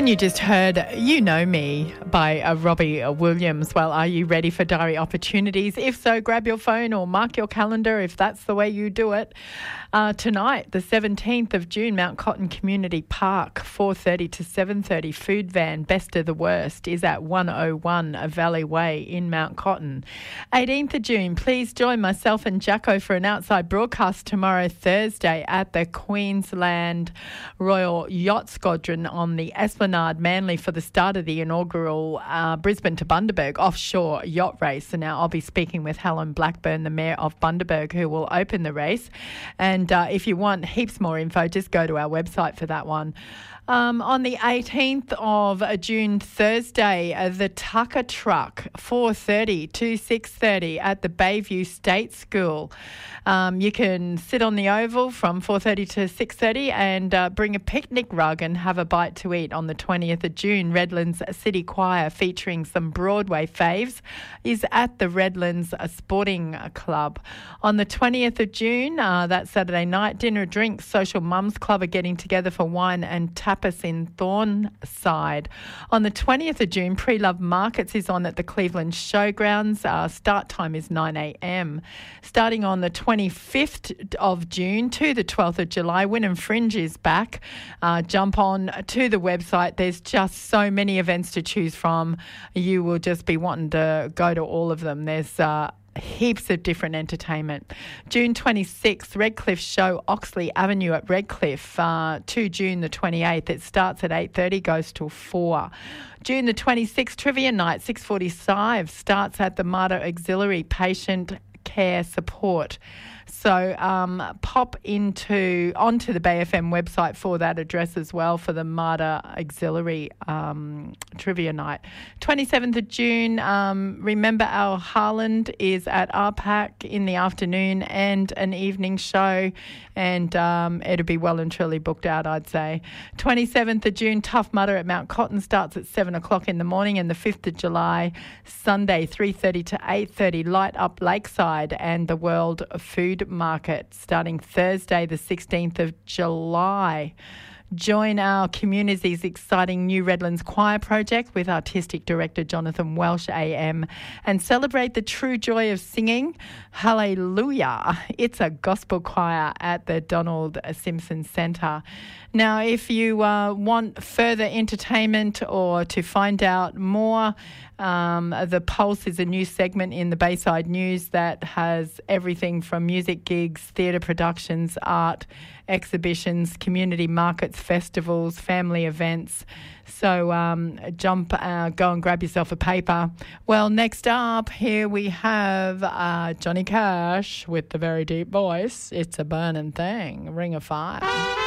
And you just heard You Know Me by Robbie Williams. Well, are you ready for diary opportunities? If so, grab your phone or mark your calendar if that's the way you do it. Tonight, the 17th of June, Mount Cotton Community Park, 4:30 to 7:30, food van Best of the Worst is at 101 Valley Way in Mount Cotton. 18th of June, please join myself and Jacko for an outside broadcast tomorrow, Thursday, at the Queensland Royal Yacht Squadron on the Esplanade, Manly, for the start of the inaugural Brisbane to Bundaberg offshore yacht race. And now I'll be speaking with Helen Blackburn, the Mayor of Bundaberg, who will open the race. And if you want heaps more info, just go to our website for that one. On the 18th of June, Thursday, the Tucker Truck, 4:30 to 6:30 at the Bayview State School. You can sit on the oval from 4:30 to 6:30 and bring a picnic rug and have a bite to eat. On the 20th of June, Redlands City Choir, featuring some Broadway faves, is at the Redlands Sporting Club. On the 20th of June, that Saturday night, Dinner Drinks Social Mums Club are getting together for wine and tapas in Thornside. On the 20th of June, Pre-Love Markets is on at the Cleveland Showgrounds. Start time is 9 a.m. Starting on the 25th of June to the 12th of July, Wynnum Fringe is back. Jump on to the website. There's just so many events to choose from. You will just be wanting to go to all of them. There's heaps of different entertainment. June 26th, Redcliffe Show, Oxley Avenue at Redcliffe, to June the 28th. It starts at 8:30, goes till 4. June the 26th, Trivia Night, 6:45, starts at the Mater Auxiliary Patient Care Support. So pop onto the Bay FM website for that address as well for the Mater Auxiliary Trivia Night. 27th of June, remember our Harland is at RPAC in the afternoon and an evening show, and it'll be well and truly booked out, I'd say. 27th of June, Tough Mudder at Mount Cotton starts at 7 o'clock in the morning, and the 5th of July, Sunday, 3:30 to 8:30, Light Up Lakeside and the World Food Market starting Thursday the 16th of July. Join our community's exciting New Redlands Choir project with Artistic Director Jonathan Welsh AM and celebrate the true joy of singing. Hallelujah. It's a gospel choir at the Donald Simpson Centre. Now, if you want further entertainment or to find out more, The Pulse is a new segment in the Bayside News that has everything from music gigs, theatre productions, art, exhibitions, community markets, festivals, family events. So go and grab yourself a paper. Well, next up, here we have Johnny Cash with the very deep voice. It's a burning thing. Ring of Fire.